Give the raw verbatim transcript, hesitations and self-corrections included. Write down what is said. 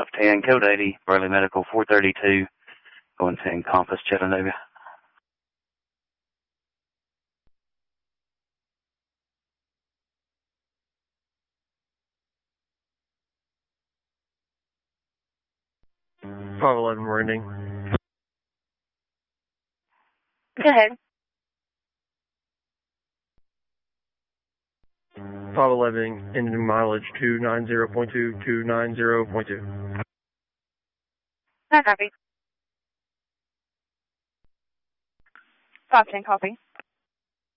ten, code eighty, Burley Medical four thirty-two, going to Encompass, Chattanooga. five eleven Rending. Go ahead. five eleven, engine mileage two ninety point two, two ninety point two. No copy. five ten copy.